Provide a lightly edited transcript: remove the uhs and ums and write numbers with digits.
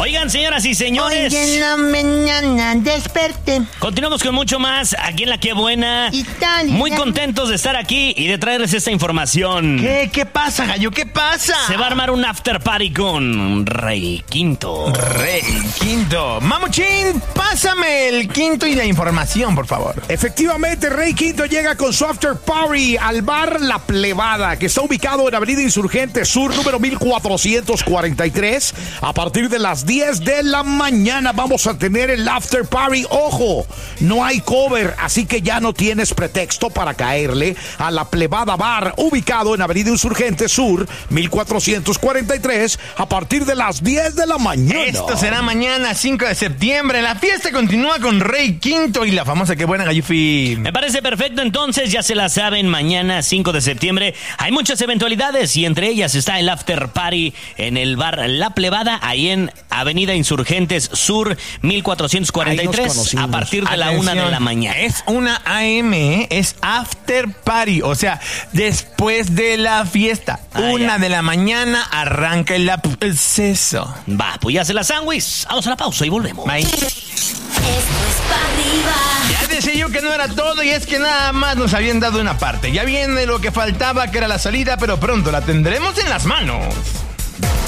Oigan, señoras y señores. Hoy en la mañana desperté. Continuamos con mucho más aquí en La Qué Buena. Italia. Muy contentos de estar aquí y de traerles esta información. ¿Qué pasa, gallo? ¿Qué pasa? Se va a armar un after party con Rey Quinto. Rey Quinto. Mamuchín, pásame el quinto y la información, por favor. Efectivamente, Rey Quinto llega con su after party al bar La Plebada, que está ubicado en Avenida Insurgente Sur, número 1443. A partir de las 10 de la mañana vamos a tener el after party. Ojo, no hay cover, así que ya no tienes pretexto para caerle a La Plebada Bar, ubicado en Avenida Insurgente Sur, 1443, a partir de las 10 de la mañana. Esto será mañana, 5 de septiembre. La fiesta continúa con Rey Quinto y la famosa Qué Buena, Gallufi. Me parece perfecto, entonces ya se la saben, mañana 5 de septiembre hay muchas eventualidades y entre ellas está el after party en el bar La Plebada, ahí en Avenida Insurgentes Sur, 1443, a partir de la 1 de la mañana. Es 1 a.m., es after party, o sea, después de la fiesta. 1 de la mañana arranca el seso. Va, pues ya se la sándwich. Vamos a la pausa y volvemos. Bye. Esto es para arriba. Ya decía yo que no era todo y es que nada más nos habían dado una parte. Ya viene lo que faltaba, que era la salida, pero pronto la tendremos en las manos.